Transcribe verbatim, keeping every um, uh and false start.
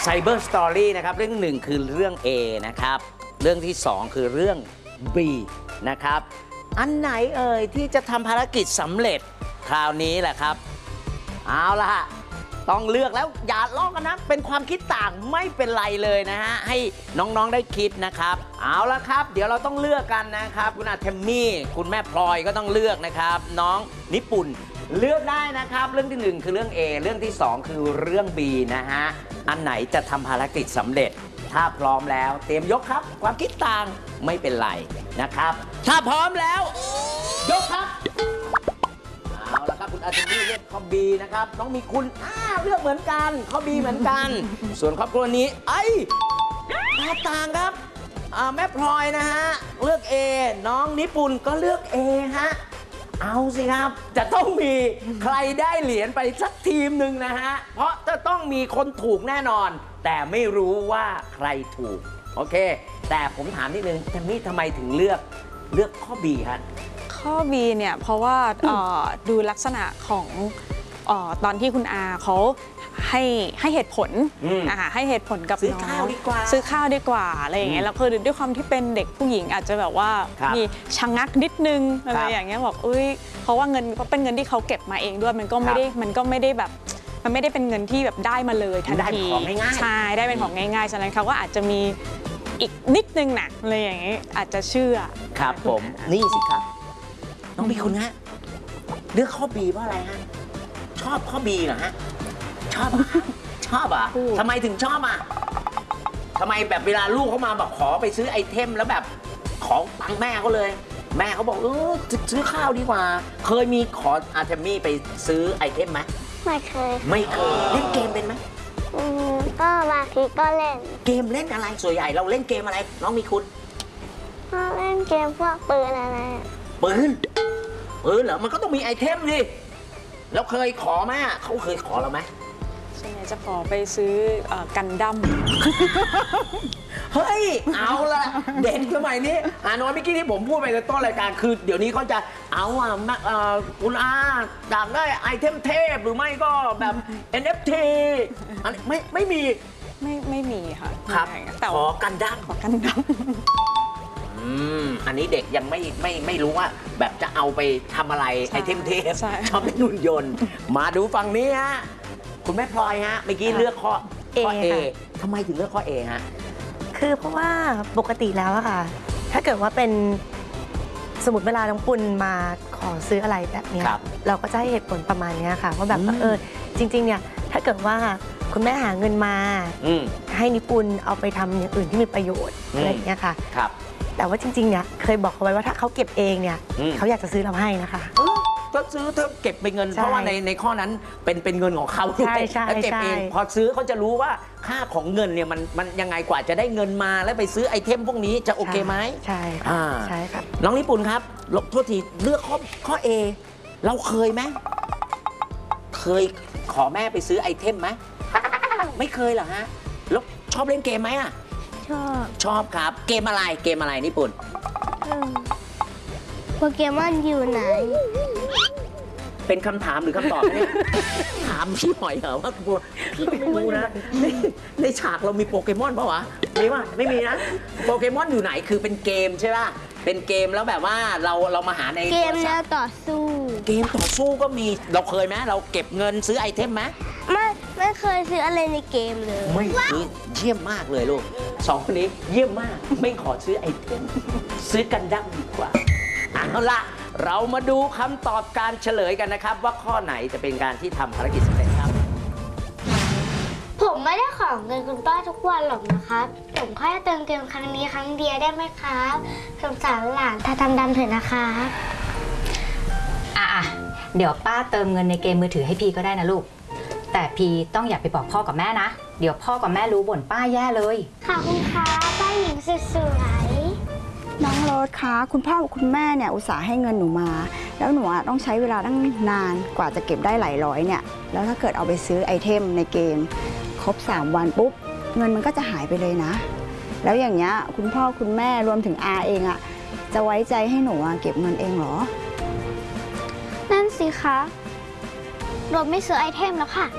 Cyber Story นะครับเรื่องหนึ่งคือเรื่อง A นะครับเรื่องที่สองคือเรื่อง B นะครับอันไหนเอ่ยที่จะทำภารกิจสำเร็จคราวนี้แหละครับเอาละฮะต้องเลือกแล้วอย่าลอกกันนะเป็นความคิดต่างไม่เป็นไรเลยนะฮะให้น้องๆได้คิดนะครับเอาละครับเดี๋ยวเราต้องเลือกกันนะครับคุณอาเทมมี่คุณแม่พลอยก็ต้องเลือกนะครับน้องนิปุ่นเลือกได้นะครับเรื่องที่หนึ่งคือเรื่อง A เรื่องที่สองคือเรื่อง B นะฮะอันไหนจะทำภารกิจสำเร็จถ้าพร้อมแล้วเตรียมยกครับความคิดต่างไม่เป็นไรนะครับถ้าพร้อมแล้วยกครับเอาละครับคุณอาเทมมี่เลือกข้อ B นะครับน้องมีคุณอ้าเลือกเหมือนกันข้อ B เหมือนกัน ส่วนครอบครัวนี้ไอ้แตกต่างครับแม่พลอยนะฮะเลือก A น้องนิปุ่นก็เลือก A ฮะเอาสิครับจะต้องมีใครได้เหรียญไปสักทีมหนึ่งนะฮะเพราะจะต้องมีคนถูกแน่นอนแต่ไม่รู้ว่าใครถูกโอเคแต่ผมถามนิดนึงแทมมี่ทำไมถึงเลือกเลือกข้อ B ฮะข้อ B เนี่ยเพราะว่าดูลักษณะของตอนที่คุณอาเขาให้ให้เหตุผลนะคะให้เหตุผลกับน้องซื้อข้าวดีกว่าซื้อข้าวดีกว่าอะไรอย่างเงี้ยแล้วคือด้วยความที่เป็นเด็กผู้หญิงอาจจะแบบว่ามีชะงักนิดนึงอะไรอย่างเงี้ยบอกอุ้ยเพราะว่าเงินก็เป็นเงินที่เขาเก็บมาเองด้วยมันก็ไม่ได้มันก็ไม่ได้แบบมันไม่ได้เป็นเงินที่แบบได้มาเลยทันทีใช่ได้เป็นของง่ายๆฉะนั้นเขาก็อาจจะมีอีกนิดนึงนะอะไรอย่างเงี้ยอาจจะเชื่อครับผมนี่สิครับน้องบีคุณฮะเลือกข้อ B เพราะอะไรฮะชอบข้อ B เหรอฮะชอบชอบอ่ะทำไมถึงชอบอ่ะทำไมแบบเวลาลูกเขามาแบบขอไปซื้อไอเทมแล้วแบบขอตังค์แม่เขาเลยแม่เขาบอกเออซื้อข้าวดีกว่าเคยมีขออาร์เทมี่ไปซื้อไอเทมไหมไม่เคยไม่เคยเล่นเกมเป็นไหมอืมก็บางทีก็เล่นเกมเล่นอะไรส่วนใหญ่เราเล่นเกมอะไรน้องมีคุณก็เล่นเกมพวกปืนอะไรปืนปืนเหรอมันก็ต้องมีไอเทมดิแล้วเคยขอไหมเขาเคยขอเราไหมส่วนใหญ่จะขอไปซื้อกันดั้มเฮ้ยเอาละเด็กสมัยนี้อ่าน้อยเมื่อกี้ที่ผมพูดไปในต้นรายการคือเดี๋ยวนี้เขาจะเอาอ่ะคุณอาอยากได้ไอเทมเทพหรือไม่ก็แบบ เอ็น เอฟ ที อันนี้ไม่ไม่มีไม่ไม่มีค่ะครับขอกันดั้มขอกันดั้มอืมอันนี้เด็กยังไม่ไม่ไม่รู้ว่าแบบจะเอาไปทำอะไรไอเทมเทพชอบเป็นหุ่นยนต์มาดูฝั่งนี้ฮะคุณแม่พลอยฮะเมื่อกี้เลือกข้อ A ทำไมถึงเลือกข้อ A ฮะคือเพราะว่าปกติแล้วอะค่ะถ้าเกิดว่าเป็นสมมติเวลาน้องปุณมาขอซื้ออะไรแบบนี้เราก็จะให้เหตุผลประมาณนี้ค่ะว่าแบบเออจริงๆเนี่ยถ้าเกิดว่าคุณแม่หาเงินมาให้นิปุณเอาไปทำอย่างอื่นที่มีประโยชน์อะไรอย่างเงี้ยค่ะแต่ว่าจริงๆเนี่ยเคยบอกเขาไว้ว่าถ้าเขาเก็บเองเนี่ยเขาอยากจะซื้อเราให้นะคะก็ซื้อเธอเก็บเป็นเงินเพราะว่าในในข้อนั้นเป็นเป็นเงินของเขาแล้วเก็บเองพอซื้อเขาจะรู้ว่าค่าของเงินเนี่ยมันมันยังไงกว่าจะได้เงินมาแล้วไปซื้อไอเทมพวกนี้จะโอเคไหมใช่ค่ะใช่ครับน้องญี่ปุ่นครับลบโทษทีเลือกข้อข้อ A เราเคยไหมเคยขอแม่ไปซื้อไอเทมไหมไม่เคยเหรอฮะแล้วชอบเล่นเกมไหมอ่ะชอบชอบครับเกมอะไรเกมอะไรญี่ปุ่นโปเกมอนอยู่ไหนเป็นคำถามหรือคำตอบเนี่ยถามพี่หอยเหรอว่าพี่ไม่รู้นะในในฉากเรามีโปเกมอนเปล่าวะมีป่ะไม่มีนะโปเกมอนอยู่ไหนคือเป็นเกมใช่ป่ะเป็นเกมแล้วแบบว่าเราเรามาหาในเกมแนวต่อสู้เกมต่อสู้ก็มีเราเคยไหมเราเก็บเงินซื้อไอเทมไหมไม่ไม่เคยซื้ออะไรในเกมเลยไม่ซื้อเยี่ยมมากเลยลูกสองคนนี้เยี่ยมมากไม่ขอซื้อไอเทมซื้อกันดั้มดีกว่าเอาละเรามาดูคำตอบการเฉลยกันนะครับว่าข้อไหนจะเป็นการที่ทำภารกิจสำเร็จครับผมไม่ได้ของเงินคุณป้าทุกวันหรอกนะครับผมแค่เติมเกมครั้งนี้ครั้งเดียวได้ไหมครับสงสารหลานถ้าทำดำเถอะนะคะอ่ะเดี๋ยวป้าเติมเงินในเกมมือถือให้พีก็ได้นะลูกแต่พีต้องอย่าไปบอกพ่อกับแม่นะเดี๋ยวพ่อกับแม่รู้บ่นป้าแย่เลยขอบคุณค่ะป้าหญิงสวยน้องโรสคะคุณพ่อคุณแม่เนี่ยอุตส่าห์ให้เงินหนูมาแล้วหนูต้องใช้เวลาตั้งนานกว่าจะเก็บได้หลายร้อยเนี่ยแล้วถ้าเกิดเอาไปซื้อไอเทมในเกมครบสามวันปุ๊บเงินมันก็จะหายไปเลยนะแล้วอย่างเงี้ยคุณพ่อคุณแม่รวมถึงอาเองอะจะไว้ใจให้หนูเก็บเงินเองเหรอนั่นสิคะเราไม่ซื้อไอเทมแล้วค่ะ